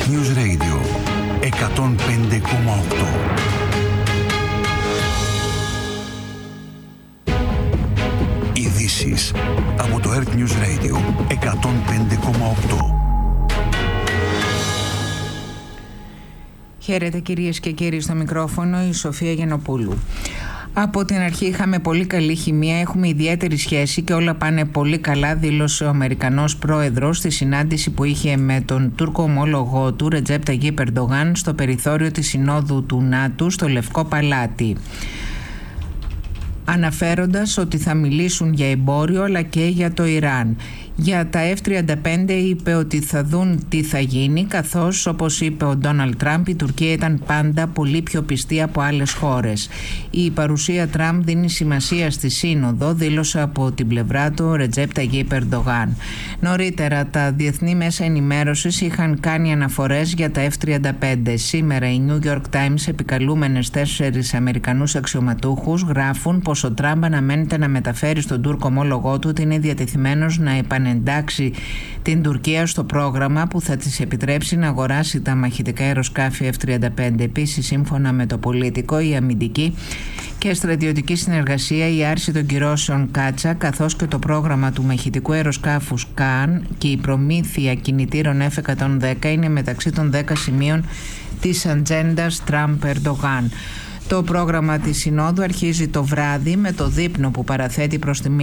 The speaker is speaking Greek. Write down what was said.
News Radio 105,8. Ειδήσεις από το Earth News Radio 105,8. Χαίρετε κυρίες και κύριοι, στο μικρόφωνο η Σοφία Γενοπούλου. Από την αρχή είχαμε πολύ καλή χημεία, έχουμε ιδιαίτερη σχέση και όλα πάνε πολύ καλά, δήλωσε ο Αμερικανός πρόεδρος στη συνάντηση που είχε με τον Τούρκο ομόλογό του Ρετζέπ Ταγιίπ Ερντογάν στο περιθώριο της Συνόδου του ΝΑΤΟ στο Λευκό Παλάτι, αναφέροντας ότι θα μιλήσουν για εμπόριο αλλά και για το Ιράν. Για τα F-35 είπε ότι θα δουν τι θα γίνει, καθώς όπως είπε ο Ντόναλντ Τραμπ, η Τουρκία ήταν πάντα πολύ πιο πιστή από άλλες χώρες. Η παρουσία Τραμπ δίνει σημασία στη Σύνοδο, δήλωσε από την πλευρά του ο Ρετζέπ Ταγιίπ Ερντογάν. Νωρίτερα τα διεθνή μέσα ενημέρωσης είχαν κάνει αναφορές για τα F-35. Σήμερα οι New York Times, επικαλούμενες 4 Αμερικανούς αξιωματούχους, γράφουν πως ο Τραμπ αναμένεται να μεταφέρει στον Τούρκο ομόλογό του ότι είναι διατεθειμένος να επανεντάξει την Τουρκία στο πρόγραμμα που θα της επιτρέψει να αγοράσει τα μαχητικά αεροσκάφη F-35. Επίσης, σύμφωνα με το Πολίτικο, η αμυντική και στρατιωτική συνεργασία, η άρση των κυρώσεων Κάτσα, καθώς και το πρόγραμμα του μαχητικού αεροσκάφους ΚΑΝ και η προμήθεια κινητήρων F-110 είναι μεταξύ των 10 σημείων της ατζέντας Τραμπ-Ερντογάν. Το πρόγραμμα της Συνόδου αρχίζει το βράδυ με το δείπνο που παραθέτει προς τη